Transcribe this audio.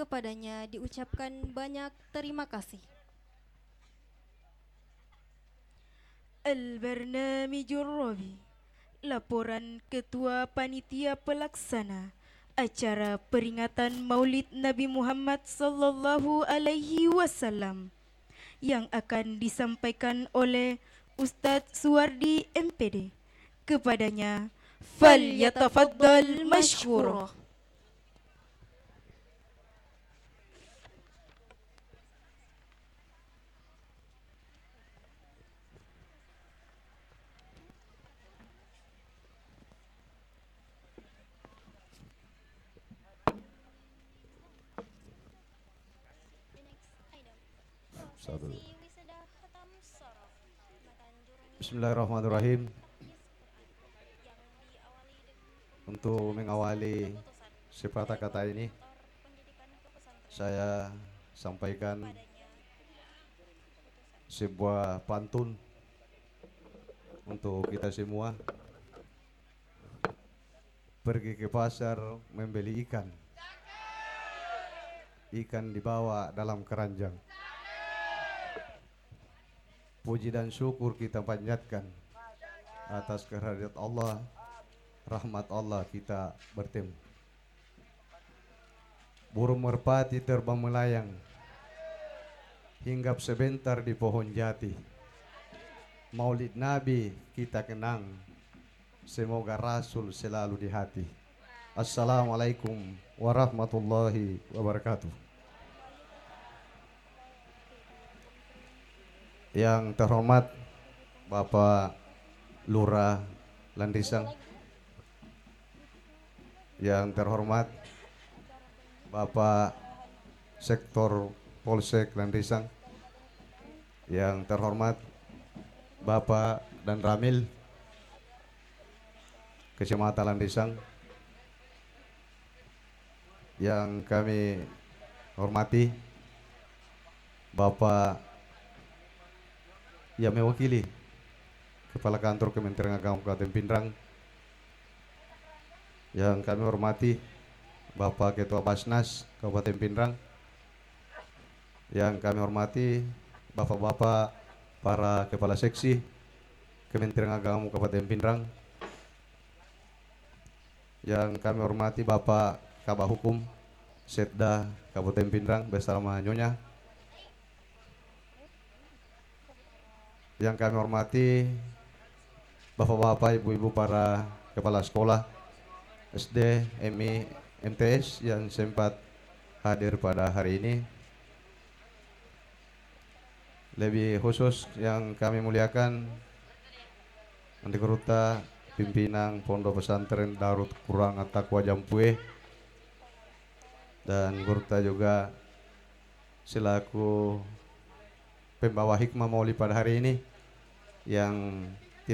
kepadanya diucapkan banyak terima kasih. Al-Barnamijur Rabi. Laporan Ketua Panitia Pelaksana acara peringatan Maulid Nabi Muhammad sallallahu alaihi wasallam yang akan disampaikan oleh Ustadz Suwardi MPD. Kepadanya, falyatafaddal masykurah. Bismillahirrahmanirrahim. Untuk mengawali sepatah kata ini, saya sampaikan sebuah pantun untuk kita semua. Pergi ke pasar membeli ikan, ikan dibawa dalam keranjang. Puji dan syukur kita panjatkan atas kehadirat Allah, rahmat Allah kita bertemu. Burung merpati terbang melayang, hinggap sebentar di pohon jati. Maulid Nabi kita kenang, semoga Rasul selalu di hati. Assalamualaikum warahmatullahi wabarakatuh. Yang terhormat Bapak Lurah Landisang, yang terhormat Bapak Sektor Polsek Landisang, yang terhormat Bapak dan Ramil Kecamatan Landisang, yang kami hormati Bapak yang mewakili Kepala Kantor Kementerian Agama Kabupaten Pindrang, yang kami hormati Bapak Ketua Basnas Kabupaten Pindrang, yang kami hormati Bapak-bapak para Kepala Seksi Kementerian Agama Kabupaten Pindrang, yang kami hormati Bapak Kabah Hukum Setda Kabupaten Pindrang bersama Nyonya, yang kami hormati Bapak-bapak, Ibu-ibu para kepala sekolah SD, MI, MTS yang sempat hadir pada hari ini. Lebih khusus yang kami muliakan Nanti Keruta pimpinan Pondok Pesantren Darut Quran At-Taqwa Jampue, dan Keruta juga selaku pembawa hikmah maulid pada hari ini yang